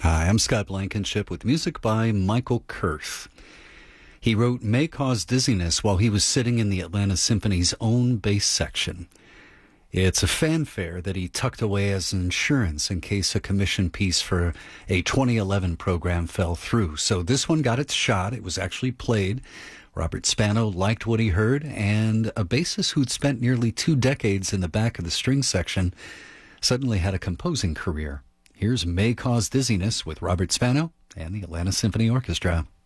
Hi, I'm Scott Blankenship with music by Michael Kurth. He wrote May Cause Dizziness while he was sitting in the Atlanta Symphony's own bass section. It's a fanfare that he tucked away as insurance in case a commission piece for a 2011 program fell through. So this one got its shot. It was actually played. Robert Spano liked what he heard, and a bassist who'd spent nearly 2 decades in the back of the string section suddenly had a composing career. Here's May Cause Dizziness with Robert Spano and the Atlanta Symphony Orchestra.